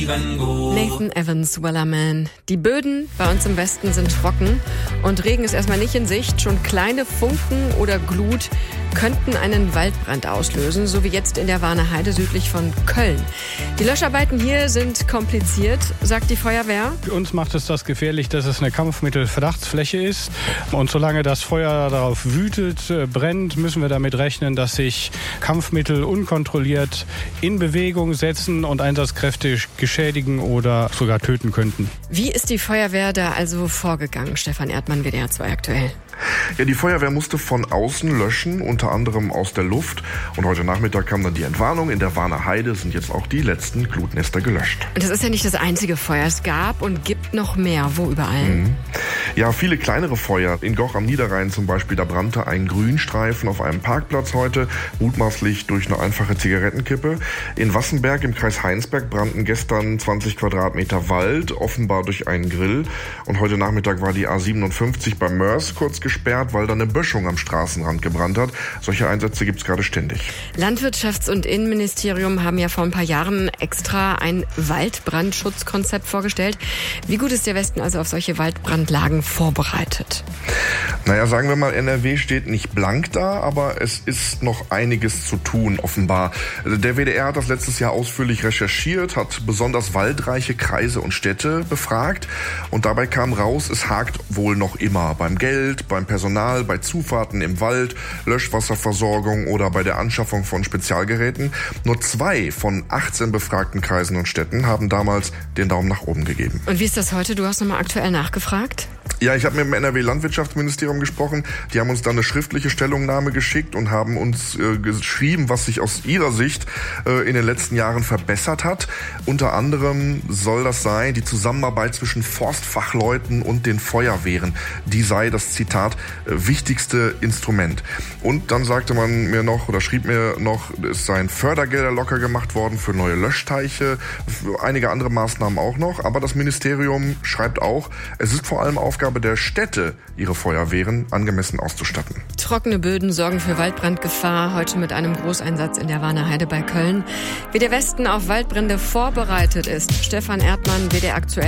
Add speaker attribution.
Speaker 1: Leben gut.
Speaker 2: Nathan Evans, Wellerman. Die Böden bei uns im Westen sind trocken und Regen ist erstmal nicht in Sicht. Schon kleine Funken oder Glut könnten einen Waldbrand auslösen, so wie jetzt in der Warner Heide südlich von Köln. Die Löscharbeiten hier sind kompliziert, sagt die Feuerwehr.
Speaker 3: Für uns macht es das gefährlich, dass es eine Kampfmittelverdachtsfläche ist. Und solange das Feuer darauf wütet, brennt, müssen wir damit rechnen, dass sich Kampfmittel unkontrolliert in Bewegung setzen und Einsatzkräfte geschädigen oder sogar töten könnten.
Speaker 2: Wie ist die Feuerwehr da also vorgegangen? Stefan Erdmann, WDR 2 aktuell.
Speaker 4: Ja, die Feuerwehr musste von außen löschen, unter anderem aus der Luft. Und heute Nachmittag kam dann die Entwarnung. In der Warner Heide sind jetzt auch die letzten Glutnester gelöscht.
Speaker 2: Und das ist ja nicht das einzige Feuer. Es gab und gibt noch mehr. Wo überall?
Speaker 4: Ja, viele kleinere Feuer. In Goch am Niederrhein zum Beispiel, da brannte ein Grünstreifen auf einem Parkplatz heute, mutmaßlich durch eine einfache Zigarettenkippe. In Wassenberg im Kreis Heinsberg brannten gestern 20 Quadratmeter Wald, offenbar durch einen Grill. Und heute Nachmittag war die A57 bei Mörs kurz gesperrt, weil da eine Böschung am Straßenrand gebrannt hat. Solche Einsätze gibt's gerade ständig.
Speaker 2: Landwirtschafts- und Innenministerium haben ja vor ein paar Jahren extra ein Waldbrandschutzkonzept vorgestellt. Wie gut ist der Westen also auf solche Waldbrandlagen vorbereitet?
Speaker 4: Naja, sagen wir mal, NRW steht nicht blank da, aber es ist noch einiges zu tun, offenbar. Der WDR hat das letztes Jahr ausführlich recherchiert, hat besonders waldreiche Kreise und Städte befragt und dabei kam raus, es hakt wohl noch immer beim Geld, beim Personal, bei Zufahrten im Wald, Löschwasserversorgung oder bei der Anschaffung von Spezialgeräten. Nur 2 von 18 befragten Kreisen und Städten haben damals den Daumen nach oben gegeben.
Speaker 2: Und wie ist das heute? Du hast nochmal aktuell nachgefragt?
Speaker 4: Ja, ich habe mit dem NRW-Landwirtschaftsministerium gesprochen. Die haben uns dann eine schriftliche Stellungnahme geschickt und haben uns geschrieben, was sich aus ihrer Sicht in den letzten Jahren verbessert hat. Unter anderem soll das sein, die Zusammenarbeit zwischen Forstfachleuten und den Feuerwehren. Die sei das, Zitat, wichtigste Instrument. Und dann sagte man mir noch oder schrieb mir noch, es seien Fördergelder locker gemacht worden für neue Löschteiche, für einige andere Maßnahmen auch noch. Aber das Ministerium schreibt auch, es ist vor allem Aufgabe der Städte, ihre Feuerwehren angemessen auszustatten.
Speaker 2: Trockene Böden sorgen für Waldbrandgefahr. Heute mit einem Großeinsatz in der Warner Heide bei Köln. Wie der Westen auf Waldbrände vorbereitet ist. Stefan Erdmann, WDR aktuell.